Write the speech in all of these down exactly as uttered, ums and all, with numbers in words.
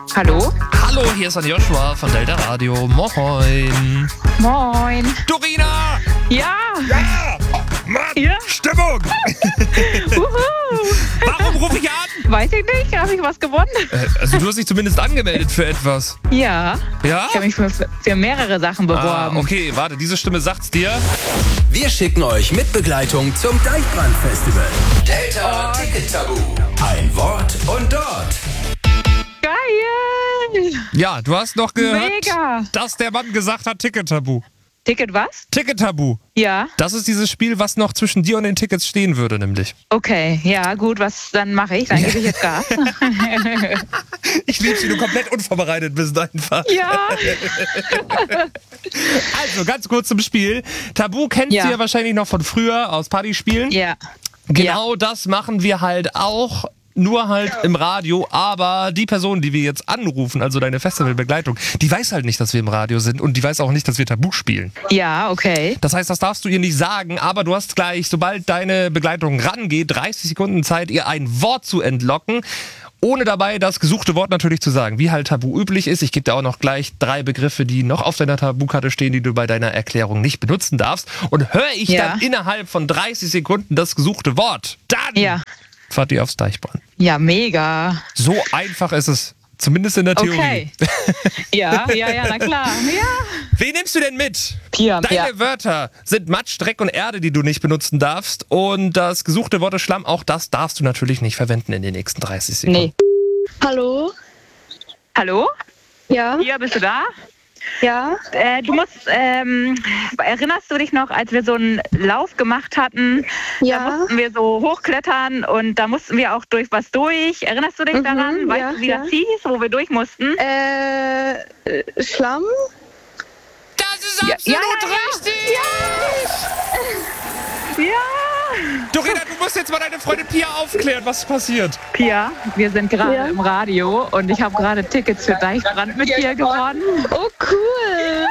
Hallo? Hallo, hier ist Joshua von Delta Radio. Moin. Moin. Dorina! Ja! Ja! Mann! Ja. Stimmung! Uhu. Warum rufe ich an? Weiß ich nicht, habe ich was gewonnen? Äh, also du hast dich zumindest angemeldet für etwas. Ja. Ja? Ich habe mich für, für mehrere Sachen beworben. Ah, okay, warte, diese Stimme sagt's dir. Wir schicken euch mit Begleitung zum Deichbrand-Festival. Delta Ticket Tabu. Ein Wort und dort. Geil! Ja, du hast noch gehört, Mega. dass der Mann gesagt hat, Ticket-Tabu. Ticket was? Ticket-Tabu. Ja. Das ist dieses Spiel, was noch zwischen dir und den Tickets stehen würde, nämlich. Okay, ja, gut, was dann mache ich? Dann gebe ich jetzt Gas. Ich liebe, wie du komplett unvorbereitet bist einfach. Ja. Also, ganz kurz zum Spiel. Tabu kennst Ja. du ja wahrscheinlich noch von früher aus Partyspielen. Ja. Genau das machen wir halt auch, nur halt im Radio. Aber die Person, die wir jetzt anrufen, also deine Festivalbegleitung, die weiß halt nicht, dass wir im Radio sind und die weiß auch nicht, dass wir Tabu spielen. Ja, okay. Das heißt, das darfst du ihr nicht sagen, aber du hast gleich, sobald deine Begleitung rangeht, dreißig Sekunden Zeit, ihr ein Wort zu entlocken. Ohne dabei das gesuchte Wort natürlich zu sagen, wie halt Tabu üblich ist. Ich gebe dir auch noch gleich drei Begriffe, die noch auf deiner Tabukarte stehen, die du bei deiner Erklärung nicht benutzen darfst. Und höre ich Ja. dann innerhalb von dreißig Sekunden das gesuchte Wort, dann Ja. fahrt ihr aufs Deichbrand. Ja, mega. So einfach ist es, zumindest in der Theorie. Okay. Ja, ja, ja, na klar. Ja. Wen nimmst du denn mit? Pia, Deine ja. Wörter sind Matsch, Dreck und Erde, die du nicht benutzen darfst. Und das gesuchte Wort ist Schlamm, auch das darfst du natürlich nicht verwenden in den nächsten dreißig Sekunden. Nee. Hallo? Hallo? Ja? Pia, bist du da? Ja? Äh, du musst, ähm, erinnerst du dich noch, als wir so einen Lauf gemacht hatten? Da Ja? mussten wir so hochklettern und da mussten wir auch durch was durch. Erinnerst du dich Mhm, daran? Weißt ja, du, wie ja. das hieß, wo wir durch mussten? Äh, äh, Schlamm? Das ist Ja, absolut ja, ja, richtig! Ja! Dorina, du musst jetzt mal deine Freundin Pia aufklären, was passiert. Pia, wir sind gerade Ja. im Radio und ich habe gerade Tickets für Deichbrand mit dir gewonnen. Oh, cool!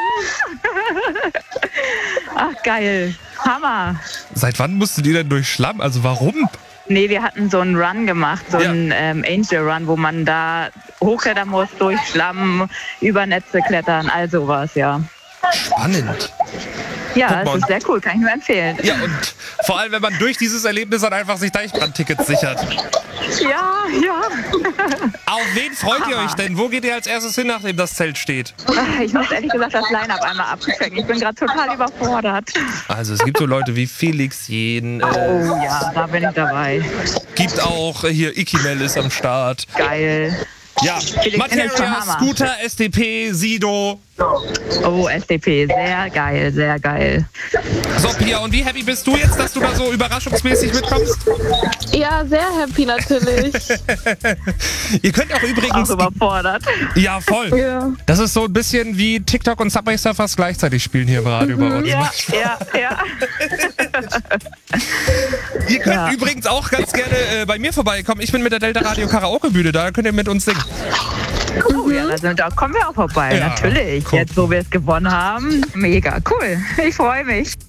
Ach, geil. Hammer. Seit wann musstet ihr denn durch Schlamm? Also warum? Nee, wir hatten so einen Run gemacht, so Ja. einen ähm, Angel Run, wo man da hochklettern muss, durch Schlamm, über Netze klettern, all sowas, ja. Spannend. Ja, Guck mal. das ist sehr cool, kann ich nur empfehlen. Ja, und vor allem, wenn man durch dieses Erlebnis dann einfach sich Deichbrand-Tickets sichert. Ja, ja. Auf wen freut ihr Hammer. euch denn? Wo geht ihr als erstes hin, nachdem das Zelt steht? Ich muss ehrlich gesagt das Line-Up einmal abchecken. Ich bin gerade total überfordert. Also es gibt so Leute wie Felix Jen, äh, Oh ja, da bin ich dabei. gibt auch äh, hier Ikimel ist am Start. Geil. Ja, Jen ist schon Materia, Hammer. Scooter, S D P, Sido. Oh, S D P, sehr geil, sehr geil. So, Pia, und wie happy bist du jetzt, dass du da so überraschungsmäßig mitkommst? Ja, sehr happy natürlich. Ihr könnt auch Auch übrigens... überfordert. Ja, voll. Ja. Das ist so ein bisschen wie TikTok und Subway Surfers gleichzeitig spielen hier im Radio bei uns. Ja, ja, ja. Ihr könnt Ja. übrigens auch ganz gerne äh, bei mir vorbeikommen. Ich bin mit der Delta Radio Karaoke-Bühne, da könnt ihr mit uns singen. Oh ja, da, sind, da kommen wir auch vorbei, Ja, natürlich. cool. Jetzt, wo wir es gewonnen haben. Mega, cool. Ich freue mich.